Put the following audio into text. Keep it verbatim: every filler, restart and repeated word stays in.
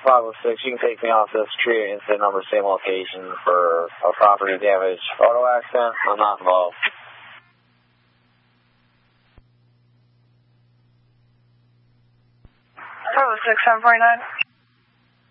five oh six, you can take me off this street, incident number, same location for a property damage auto accident. I'm not involved. five oh six, seven forty-nine.